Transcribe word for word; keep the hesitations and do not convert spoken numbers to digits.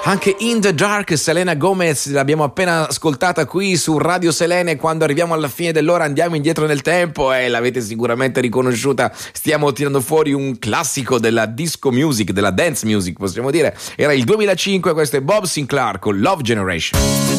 Anche In the Dark, Selena Gomez, l'abbiamo appena ascoltata qui su Radio Selene. Quando arriviamo alla fine dell'ora andiamo indietro nel tempo e l'avete sicuramente riconosciuta. Stiamo tirando fuori un classico della disco music, della dance music possiamo dire. Era il duemilacinque, questo è Bob Sinclair con Love Generation.